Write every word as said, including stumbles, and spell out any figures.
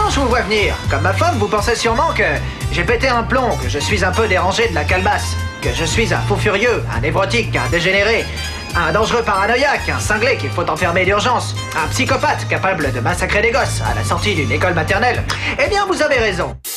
je vous vois venir. Comme ma femme, vous pensez sûrement que j'ai pété un plomb, que je suis un peu dérangé de la calebasse, que je suis un fou furieux, un névrotique, un dégénéré, un dangereux paranoïaque, un cinglé qu'il faut enfermer d'urgence, un psychopathe capable de massacrer des gosses à la sortie d'une école maternelle. Eh bien, vous avez raison.